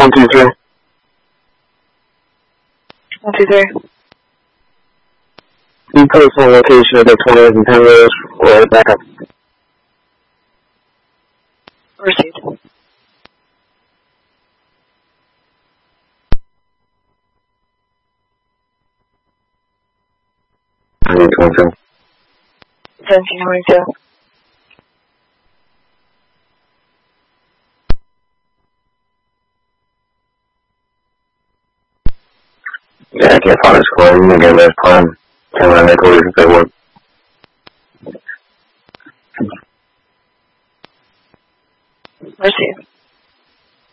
123. 123. The personal location of the 20th and 10 rows or backup. Received. I need 22. 1722. Yeah, I can't find a score. I'm gonna get last time. Tell my headquarters if they work. Received.